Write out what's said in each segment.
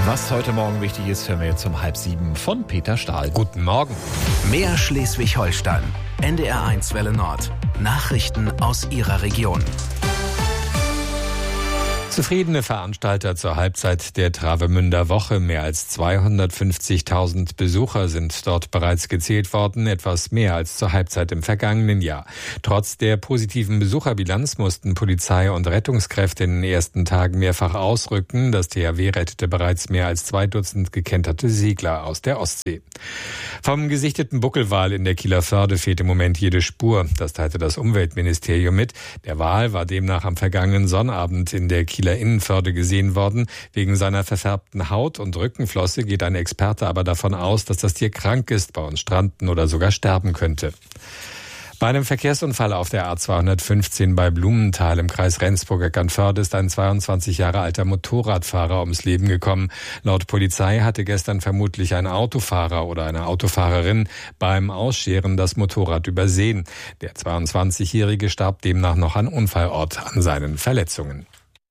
Was heute Morgen wichtig ist, hören wir jetzt um 6:30 von Peter Stahl. Guten Morgen. Mehr Schleswig-Holstein. NDR1 Welle Nord. Nachrichten aus Ihrer Region. Zufriedene Veranstalter zur Halbzeit der Travemünder Woche. Mehr als 250.000 Besucher sind dort bereits gezählt worden, etwas mehr als zur Halbzeit im vergangenen Jahr. Trotz der positiven Besucherbilanz mussten Polizei und Rettungskräfte in den ersten Tagen mehrfach ausrücken. Das THW rettete bereits mehr als 2 Dutzend gekenterte Segler aus der Ostsee. Vom gesichteten Buckelwal in der Kieler Förde fehlt im Moment jede Spur. Das teilte das Umweltministerium mit. Der Wal war demnach am vergangenen Sonnabend in der Kieler Innenförde gesehen worden. Wegen seiner verfärbten Haut und Rückenflosse geht ein Experte aber davon aus, dass das Tier krank ist, bei uns stranden oder sogar sterben könnte. Bei einem Verkehrsunfall auf der A215 bei Blumenthal im Kreis Rendsburg-Eckernförde ist ein 22 Jahre alter Motorradfahrer ums Leben gekommen. Laut Polizei hatte gestern vermutlich ein Autofahrer oder eine Autofahrerin beim Ausscheren das Motorrad übersehen. Der 22-Jährige starb demnach noch an Unfallort an seinen Verletzungen.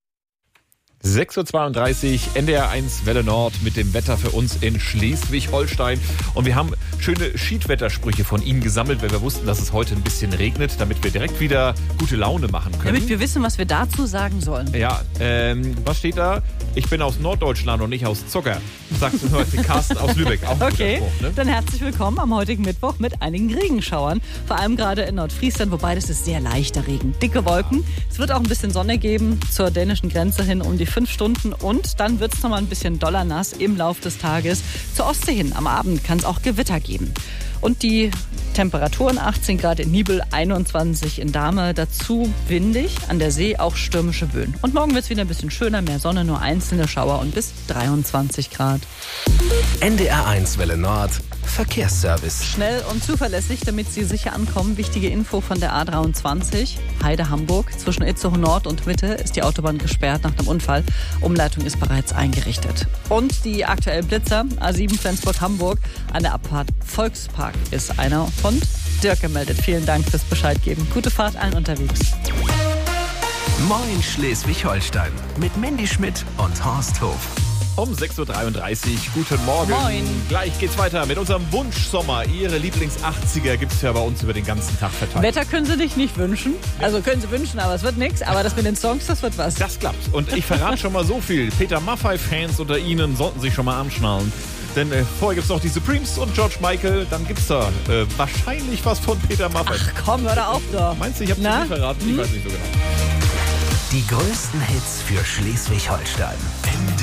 6:32 Uhr, NDR1 Welle Nord mit dem Wetter für uns in Schleswig-Holstein. Und wir haben schöne Schiedwettersprüche von Ihnen gesammelt, weil wir wussten, dass es heute ein bisschen regnet, damit wir direkt wieder gute Laune machen können. Damit wir wissen, was wir dazu sagen sollen. Ja, was steht da? Ich bin aus Norddeutschland und nicht aus Zucker. Sagst du heute Carsten aus Lübeck. Auch ein Okay, guter Spruch, ne? dann herzlich willkommen am heutigen Mittwoch mit einigen Regenschauern. Vor allem gerade in Nordfriesland, wobei das ist sehr leichter Regen. Dicke Wolken. Es wird auch ein bisschen Sonne geben zur dänischen Grenze hin um die 5 Stunden. Und dann wird es nochmal ein bisschen doller nass im Laufe des Tages. Zur Ostsee hin am Abend kann es auch Gewitter geben. Und die Temperaturen 18 Grad in Nibel, 21 in Dahme, dazu windig, an der See auch stürmische Böen. Und morgen wird es wieder ein bisschen schöner, mehr Sonne, nur einzelne Schauer und bis 23 Grad. NDR1 Welle Nord. Verkehrsservice. Schnell und zuverlässig, damit Sie sicher ankommen. Wichtige Info von der A23, Heide-Hamburg. Zwischen Itzehoe Nord und Mitte ist die Autobahn gesperrt nach einem Unfall. Umleitung ist bereits eingerichtet. Und die aktuellen Blitzer, A7 Flensburg-Hamburg, an der Abfahrt Volkspark ist einer von Dirk gemeldet. Vielen Dank fürs Bescheid geben. Gute Fahrt allen unterwegs. Moin Schleswig-Holstein. Mit Mandy Schmidt und Horst Hof. Um 6:33 Uhr, guten Morgen. Moin. Gleich geht's weiter mit unserem Wunschsommer. Ihre Lieblings-80er gibt's ja bei uns über den ganzen Tag verteilt. Wetter können Sie sich nicht wünschen. Also können Sie wünschen, aber es wird nichts. Aber das mit den Songs, das wird was. Das klappt. Und ich verrate schon mal so viel. Peter Maffay-Fans unter Ihnen sollten sich schon mal anschnallen. Denn vorher gibt's noch die Supremes und George Michael. Dann gibt's da wahrscheinlich was von Peter Maffay. Ach komm, hör da auf doch. Meinst du, ich hab's dir nicht verraten? Ich weiß nicht so genau. Die größten Hits für Schleswig-Holstein.